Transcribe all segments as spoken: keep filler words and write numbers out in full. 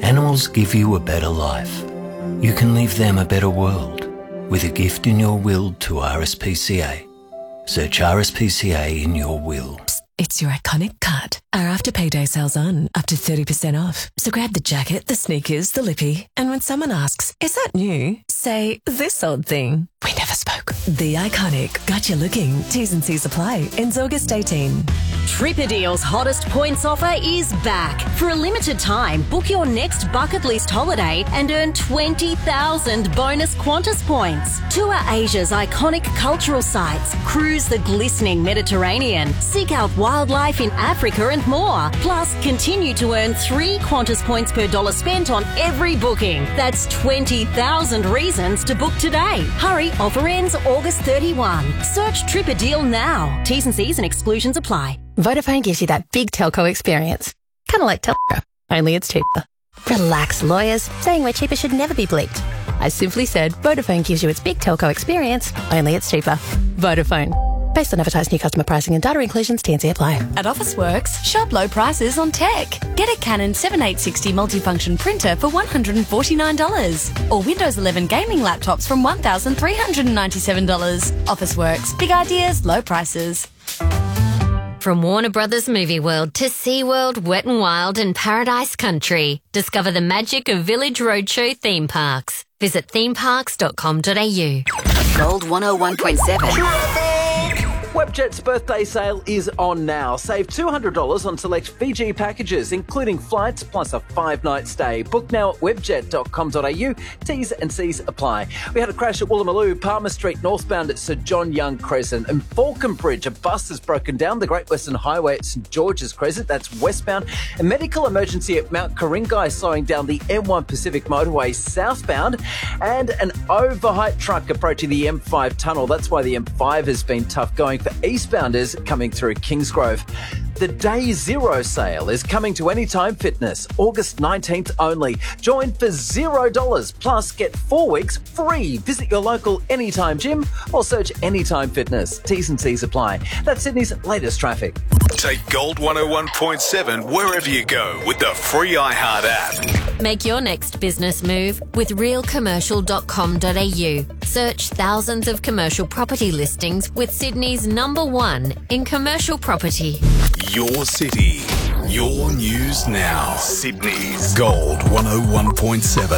Animals give you a better life. You can leave them a better world with a gift in your will to R S P C A. Search R S P C A in your will. Psst, it's your iconic cut. Our after payday sale's on, up to thirty percent off. So grab the jacket, the sneakers, the lippy, and when someone asks, is that new? Say, this old thing. We never spoke. The Iconic. Got you looking. T's and C's apply. Ends August eighteenth. Tripperdeal's hottest points offer is back. For a limited time, book your next bucket list holiday and earn twenty thousand bonus Qantas points. Tour Asia's iconic cultural sites, cruise the glistening Mediterranean, seek out wildlife in Africa and more. Plus, continue to earn three Qantas points per dollar spent on every booking. That's twenty thousand reasons to book today. Hurry, offer ends August thirty-first. Search Tripperdeal now. T's and C's and exclusions apply. Vodafone gives you that big telco experience. Kind of like telco, only it's cheaper. Relax, lawyers. Saying we're cheaper should never be bleeped. I simply said Vodafone gives you its big telco experience, only it's cheaper. Vodafone. Based on advertised new customer pricing and data inclusions, T and C apply. At Officeworks, shop low prices on tech. Get a Canon seventy-eight sixty multifunction printer for one hundred forty-nine dollars. Or Windows eleven gaming laptops from one thousand three hundred ninety-seven dollars. Officeworks. Big ideas, low prices. From Warner Brothers Movie World to SeaWorld, Wet n Wild and Paradise Country. Discover the magic of Village Roadshow theme parks. Visit theme parks dot com dot a u. Gold one oh one point seven. Webjet's birthday sale is on now. Save two hundred dollars on select Fiji packages, including flights plus a five-night stay. Book now at webjet dot com dot a u. T's and C's apply. We had a crash at Woolloomooloo, Palmer Street, northbound at Sir John Young Crescent. And Falcon Bridge, a bus has broken down the Great Western Highway at St George's Crescent. That's westbound. A medical emergency at Mount Ku-ring-gai slowing down the M one Pacific motorway southbound. And an overheight truck approaching the M five tunnel. That's why the M five has been tough going for eastbounders coming through Kingsgrove. The Day Zero sale is coming to Anytime Fitness, August nineteenth only. Join for zero dollars, plus get four weeks free. Visit your local Anytime gym or search Anytime Fitness. T's and C's apply. That's Sydney's latest traffic. Take Gold one oh one point seven wherever you go with the free iHeart app. Make your next business move with real commercial dot com dot a u. Search thousands of commercial property listings with Sydney's number one in commercial property. Your city, your news now. Sydney's Gold one oh one point seven.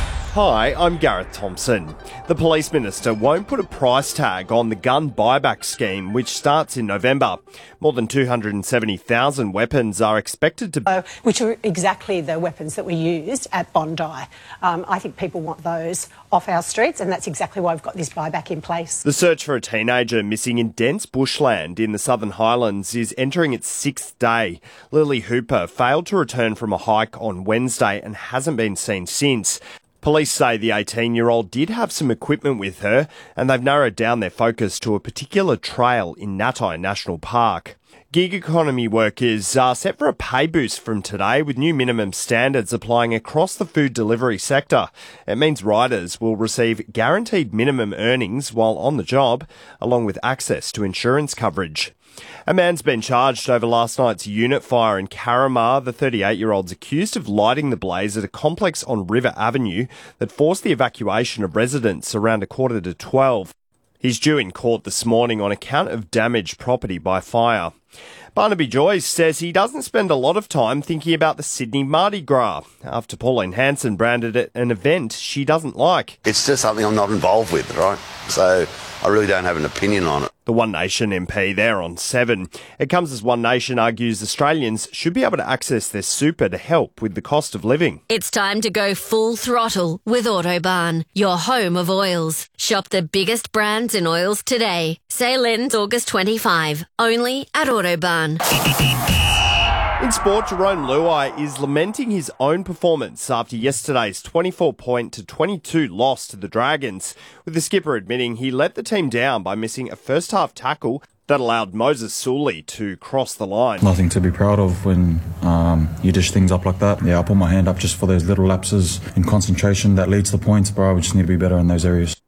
Hi, I'm Gareth Thompson. The Police Minister won't put a price tag on the gun buyback scheme, which starts in November. More than two hundred seventy thousand weapons are expected to... Uh, which are exactly the weapons that we used at Bondi. Um, I think people want those off our streets, and that's exactly why we've got this buyback in place. The search for a teenager missing in dense bushland in the Southern Highlands is entering its sixth day. Lily Hooper failed to return from a hike on Wednesday and hasn't been seen since. Police say the eighteen-year-old did have some equipment with her, and they've narrowed down their focus to a particular trail in Natai National Park. Gig economy workers are set for a pay boost from today, with new minimum standards applying across the food delivery sector. It means riders will receive guaranteed minimum earnings while on the job, along with access to insurance coverage. A man's been charged over last night's unit fire in Carramar. The thirty-eight-year-old's accused of lighting the blaze at a complex on River Avenue that forced the evacuation of residents around a quarter to twelve. He's due in court this morning on account of damaged property by fire. Barnaby Joyce says he doesn't spend a lot of time thinking about the Sydney Mardi Gras after Pauline Hanson branded it an event she doesn't like. It's just something I'm not involved with, right? So I really don't have an opinion on it. The One Nation M P there on seven. It comes as One Nation argues Australians should be able to access their super to help with the cost of living. It's time to go full throttle with Autobarn, your home of oils. Shop the biggest brands in oils today. Sale ends August twenty-fifth, only at Autobarn. In sport, Jerome Luai is lamenting his own performance after yesterday's twenty-four point to twenty-two loss to the Dragons, with the skipper admitting he let the team down by missing a first-half tackle that allowed Moses Sully to cross the line. Nothing to be proud of when um, you dish things up like that. Yeah, I'll put my hand up just for those little lapses in concentration that leads to points, bro. We just need to be better in those areas.